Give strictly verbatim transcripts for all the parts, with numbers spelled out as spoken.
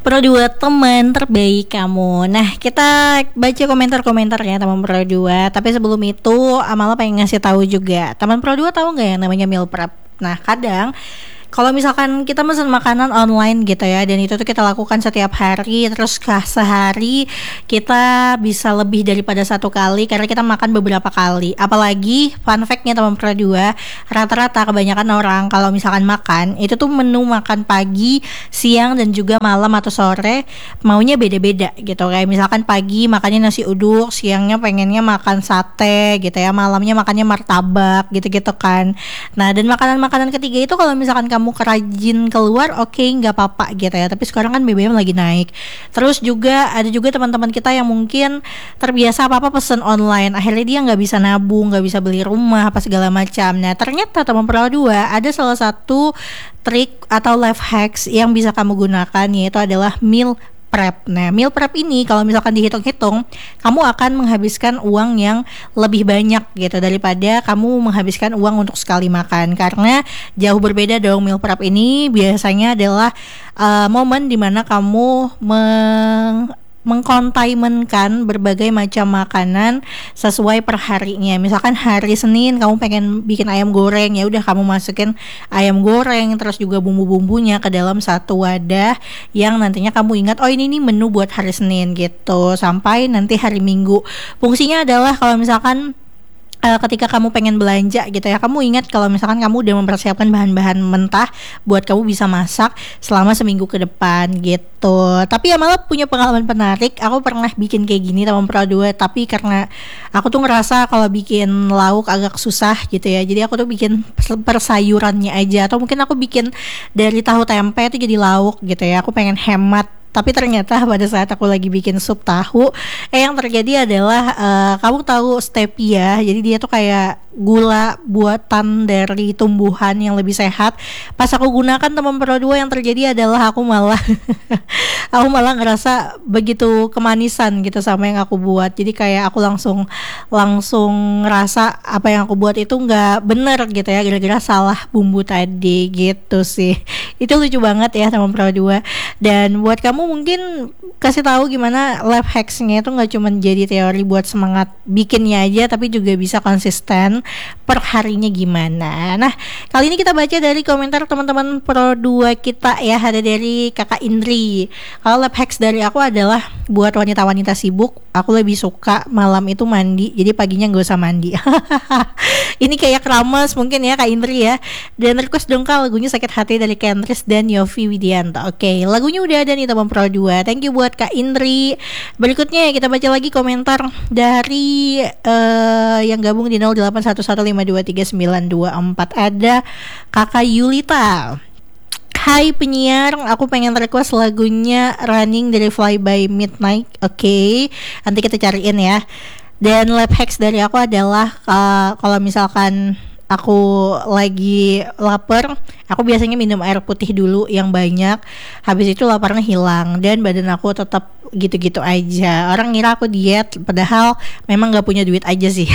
Pro dua teman terbaik kamu. Nah, kita baca komentar-komentar ya teman Pro dua. Tapi sebelum itu, Amala pengen ngasih tahu juga. Teman Pro dua tahu nggak yang namanya meal prep? Nah, kadang kalau misalkan kita pesan makanan online gitu ya, dan itu tuh kita lakukan setiap hari, terus kah sehari kita bisa lebih daripada satu kali karena kita makan beberapa kali. Apalagi fun fact-nya teman Pro dua, rata-rata kebanyakan orang kalau misalkan makan itu tuh menu makan pagi, siang dan juga malam atau sore maunya beda-beda gitu. Kayak misalkan pagi makannya nasi uduk, siangnya pengennya makan sate gitu ya, malamnya makannya martabak gitu-gitu kan. Nah, dan makanan-makanan ketiga itu kalau misalkan kamu kerajin keluar, oke, okay, nggak apa-apa gitu ya. Tapi sekarang kan B B M lagi naik. Terus juga ada juga teman-teman kita yang mungkin terbiasa apa-apa pesen online, akhirnya dia nggak bisa nabung, nggak bisa beli rumah apa segala macam. Nah, ternyata teman Pro dua ada salah satu trik atau life hacks yang bisa kamu gunakan, yaitu adalah meal prep. Nah, meal prep ini kalau misalkan dihitung-hitung, kamu akan menghabiskan uang yang lebih banyak gitu daripada kamu menghabiskan uang untuk sekali makan. Karena jauh berbeda dong, meal prep ini biasanya adalah uh, momen dimana kamu meng mengkontainmentkan berbagai macam makanan sesuai perharinya. Misalkan hari Senin kamu pengen bikin ayam goreng, ya udah kamu masukin ayam goreng terus juga bumbu-bumbunya ke dalam satu wadah yang nantinya kamu ingat, oh ini nih menu buat hari Senin gitu, sampai nanti hari Minggu. Fungsinya adalah kalau misalkan Uh, ketika kamu pengen belanja gitu ya, kamu ingat kalau misalkan kamu udah mempersiapkan bahan-bahan mentah buat kamu bisa masak selama seminggu ke depan gitu. Tapi ya malah punya pengalaman menarik, aku pernah bikin kayak gini teman Pro dua, tapi karena aku tuh ngerasa kalau bikin lauk agak susah gitu ya, jadi aku tuh bikin persayurannya aja, atau mungkin aku bikin dari tahu tempe itu jadi lauk gitu ya, aku pengen hemat. Tapi ternyata pada saat aku lagi bikin sup tahu, eh yang terjadi adalah uh, kamu tahu stevia, jadi dia tuh kayak gula buatan dari tumbuhan yang lebih sehat. Pas aku gunakan teman Pro dua, yang terjadi adalah aku malah aku malah ngerasa begitu kemanisan gitu sama yang aku buat. Jadi kayak aku langsung langsung ngerasa apa yang aku buat itu nggak bener gitu ya, gara-gara salah bumbu tadi gitu sih. Itu lucu banget ya teman Pro dua. Dan buat kamu mungkin kasih tahu gimana life hacksnya itu nggak cuma jadi teori buat semangat bikinnya aja, tapi juga bisa konsisten per harinya gimana. Nah, kali ini kita baca dari komentar teman-teman Pro dua kita ya, ada dari Kakak Indri. Kalau life hacks dari aku adalah buat wanita-wanita sibuk, aku lebih suka malam itu mandi, jadi paginya nggak usah mandi. Ini kayak keramas mungkin ya Kak Indri ya. Dan request dong Kak lagunya Sakit Hati dari Kentris dan Yofi Widianto. Oke, lagunya udah ada nih teman Pro dua. Thank you buat Kak Indri. Berikutnya kita baca lagi komentar dari uh, yang gabung di nol delapan satu satu lima dua tiga sembilan dua empat. Ada Kakak Yulita. Hai penyiar, aku pengen request lagunya Running dari Fly by Midnight. Oke, okay, nanti kita cariin ya. Dan life hacks dari aku adalah uh, kalau misalkan aku lagi lapar, aku biasanya minum air putih dulu yang banyak. Habis itu laparnya hilang dan badan aku tetap gitu-gitu aja. Orang ngira aku diet, padahal memang gak punya duit aja sih.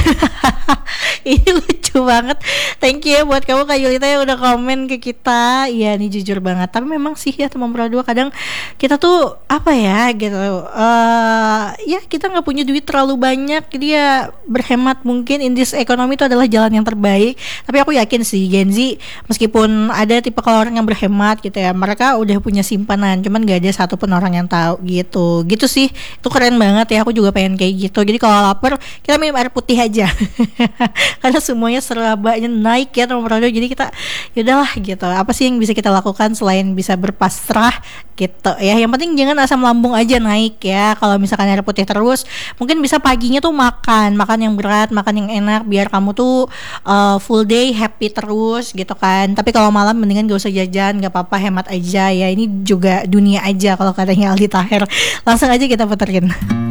Ini lucu banget. Thank you ya buat kamu Kak Yulita yang udah komen ke kita. Iya nih jujur banget. Tapi memang sih ya teman Pro dua, kadang kita tuh apa ya gitu, uh, ya kita gak punya duit terlalu banyak, jadi ya berhemat mungkin in this economy itu adalah jalan yang terbaik. Tapi aku yakin sih Gen Z meskipun ada tipe kalau orang yang berhemat gitu ya, mereka udah punya simpanan, cuman gak ada satupun orang yang tahu gitu. Gitu sih, itu keren banget ya. Aku juga pengen kayak gitu. Jadi kalau lapar kita minum air putih aja. Karena semuanya serabanya naik ya teman Pro dua. Jadi kita yaudahlah gitu, apa sih yang bisa kita lakukan selain bisa berpasrah gitu ya. Yang penting jangan asam lambung aja naik ya. Kalau misalkan air putih terus, mungkin bisa paginya tuh makan makan yang berat, makan yang enak, biar kamu tuh uh, full day happy terus gitu kan. Tapi kalau malam mendingan gak usah jajan, gak apa-apa, hemat aja ya. Ini juga dunia aja kalau katanya Aldi Taher. Langsung aja kita puterin.